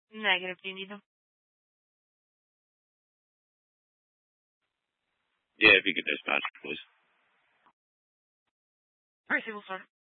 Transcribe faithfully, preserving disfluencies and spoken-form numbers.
Negative. Do you need them? Yeah, if you could dispatch, please. All right, so we'll start.